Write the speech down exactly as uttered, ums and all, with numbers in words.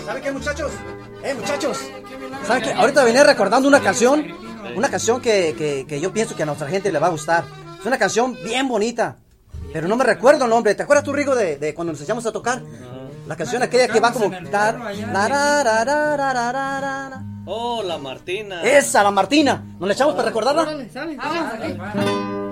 ¿Saben qué, muchachos? Eh, muchachos. ¿Saben qué? Ahorita venía recordando una canción. Una canción que, que, que yo pienso que a nuestra gente le va a gustar. Es una canción bien bonita. Pero no me recuerdo el nombre. ¿Te acuerdas tú, Rigo, de, de cuando nos echamos a tocar? La canción aquella que va como... Oh, la Martina. Esa, la Martina. ¿Nos la echamos para recordarla? Órale, sale.